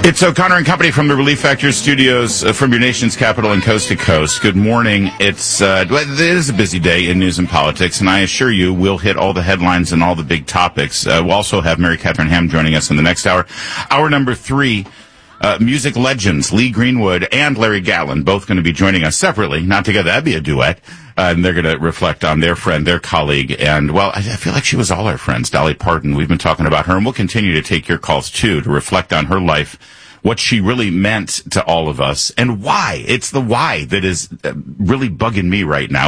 It's O'Connor and Company from the Relief Factor Studios from your nation's capital and coast to coast. Good morning. It is a busy day in news and politics, and I assure you we'll hit all the headlines and all the big topics. We'll also have Mary Catherine Ham joining us in the next hour. Hour number 3, music legends Lee Greenwood and Larry Gatlin, both going to be joining us separately, not together. That'd be a duet. And they're going to reflect on their friend, their colleague, and, well, I feel like she was all our friends, Dolly Parton. We've been talking about her, and we'll continue to take your calls, too, to reflect on her life, what she really meant to all of us, and why. It's the why that is really bugging me right now,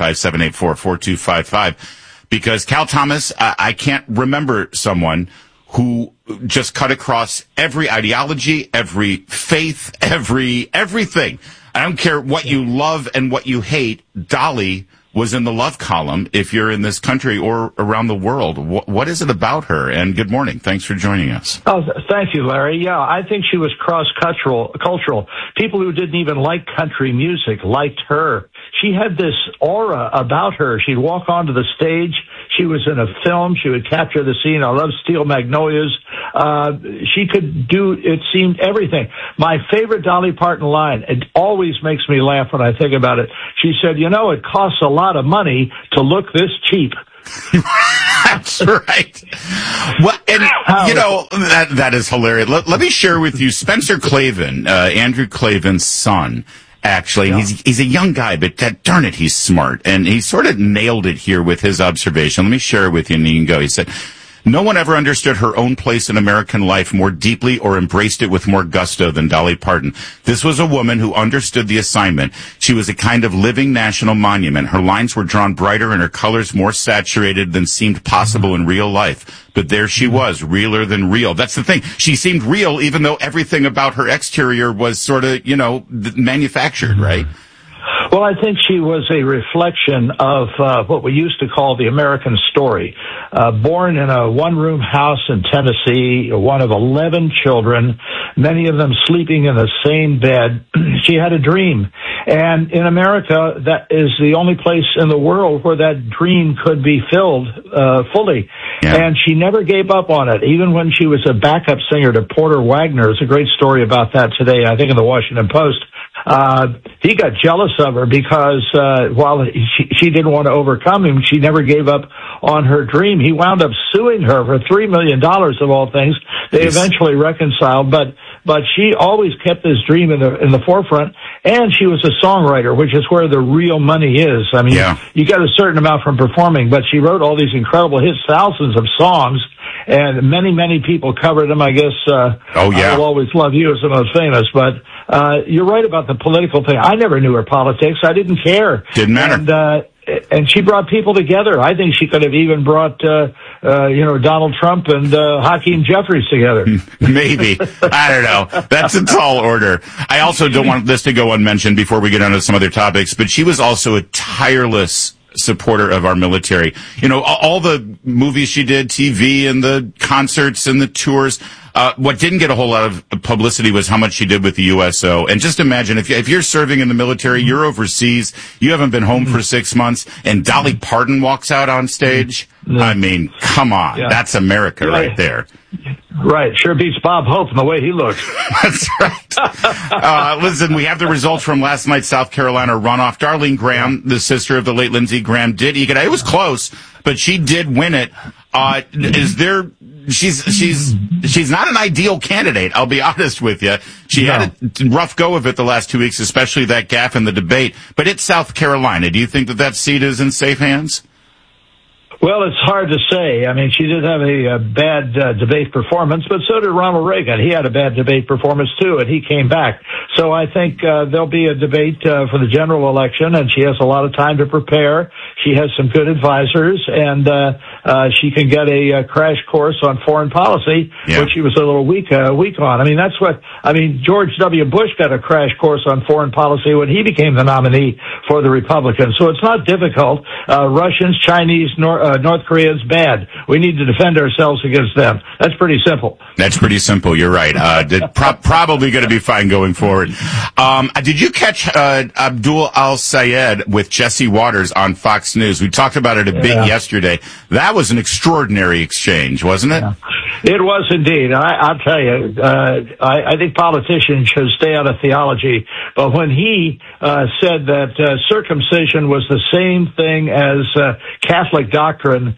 855-784-4255, because Cal Thomas, I can't remember someone who just cut across every ideology, every faith, everything. I don't care what you love and what you hate. Dolly was in the love column if you're in this country or around the world. What is it about her? And good morning. Thanks for joining us. Oh, thank you, Larry. Yeah, I think she was cross-cultural. People who didn't even like country music liked her. She had this aura about her. She'd walk onto the stage. She was in a film. She would capture the scene. I love Steel Magnolias. She could do, it seemed, everything. My favorite Dolly Parton line, it always makes me laugh when I think about it. She said, you know, it costs a lot of money to look this cheap. That's right. Well, and, you know, that is hilarious. Let me share with you Spencer Klavan, Andrew Klavan's son. Actually, yeah. He's a young guy, but darn it, he's smart. And he sort of nailed it here with his observation. Let me share it with you and you can go. He said, no one ever understood her own place in American life more deeply or embraced it with more gusto than Dolly Parton. This was a woman who understood the assignment. She was a kind of living national monument. Her lines were drawn brighter and her colors more saturated than seemed possible in real life. But there she was, realer than real. That's the thing. She seemed real even though everything about her exterior was sort of, you know, manufactured, right? Well, I think she was a reflection of what we used to call the American story. Born in a one-room house in Tennessee, one of 11 children, many of them sleeping in the same bed. She had a dream. And in America, that is the only place in the world where that dream could be filled fully. Yeah. And she never gave up on it, even when she was a backup singer to Porter Wagoner. There's a great story about that today, I think, in the Washington Post. He got jealous of her because while she didn't want to overcome him, she never gave up on her dream. He wound up suing her for $3 million of all things. They eventually reconciled, but she always kept this dream in the forefront, and she was a songwriter, which is where the real money is. I mean, you get a certain amount from performing, but she wrote all these incredible hits, thousands of songs, and many people covered them. I guess I Will Always Love You is the most famous, but you're right about the political thing. I never knew her politics. I didn't care. Didn't matter. And she brought people together. I think she could have even brought, Donald Trump and Hakeem Jeffries together. Maybe. I don't know. That's a tall order. I also don't want this to go unmentioned before we get on to some other topics, but she was also a tireless supporter of our military. You know, all the movies she did, TV and the concerts and the tours. What didn't get a whole lot of publicity was how much she did with the USO. And just imagine if you're serving in the military, you're overseas, you haven't been home for 6 months, and Dolly Parton walks out on stage. I mean, come on. Yeah. That's America right there. Right. Sure beats Bob Hope in the way he looks. That's right. Listen, we have the results from last night's South Carolina runoff. Darlene Graham, the sister of the late Lindsey Graham, it was close, but she did win it. She's not an ideal candidate, I'll be honest with you. She had a rough go of it the last 2 weeks, especially that gaffe in the debate. But it's South Carolina. Do you think that seat is in safe hands? Well, it's hard to say. I mean, she did have a bad debate performance, but so did Ronald Reagan. He had a bad debate performance, too, and he came back. So I think there'll be a debate for the general election, and she has a lot of time to prepare. She has some good advisors, and she can get a crash course on foreign policy, which she was a little weak on. I mean, George W. Bush got a crash course on foreign policy when he became the nominee for the Republicans. So it's not difficult. Russians, Chinese, North Koreans bad. We need to defend ourselves against them. That's pretty simple. That's pretty simple. You're right. Probably going to be fine going forward. Did you catch Abdul Al-Sayed with Jesse Waters on Fox News? We talked about it a bit yesterday. That was an extraordinary exchange, wasn't it? Yeah. It was indeed. I'll tell you, I think politicians should stay out of theology. But when he said that circumcision was the same thing as Catholic doctrine,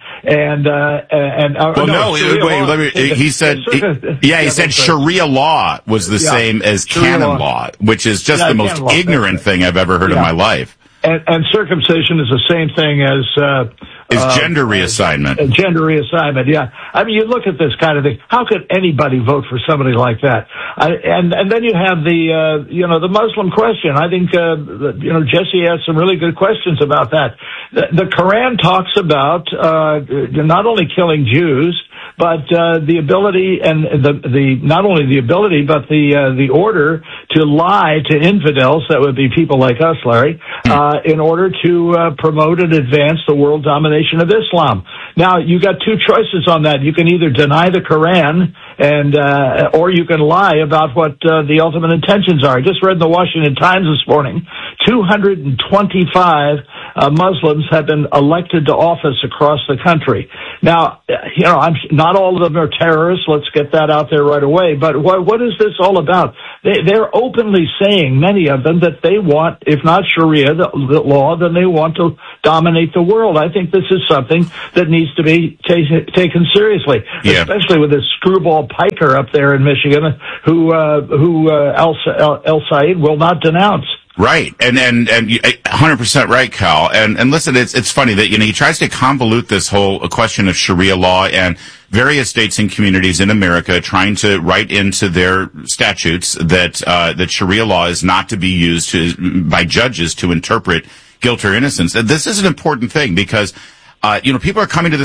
he said Sharia law was the same as canon law, which is just the most ignorant thing I've ever heard in my life. And circumcision is the same thing as gender reassignment. Gender reassignment, yeah. I mean, you look at this kind of thing. How could anybody vote for somebody like that? And then you have the Muslim question. I think Jesse has some really good questions about that. The Quran talks about not only killing Jews, but the ability and not only the ability, but the order to lie to infidels, that would be people like us, Larry, in order to promote and advance the world domination of Islam. Now, you got two choices on that. You can either deny the Quran or you can lie about what the ultimate intentions are. I just read in the Washington Times this morning, 225 Muslims have been elected to office across the country. Now, not all of them are terrorists. Let's get that out there right away. But what is this all about? They're openly saying, many of them, that they want, if not Sharia the law, then they want to dominate the world. I think this is something that needs to be taken seriously, especially with this screwball piker up there in Michigan who El-Sayed will not denounce. Right. And 100% right, Cal. And listen, it's funny that, he tries to convolute this whole question of Sharia law and various states and communities in America trying to write into their statutes that Sharia law is not to be used by judges to interpret guilt or innocence. And this is an important thing because, people are coming to this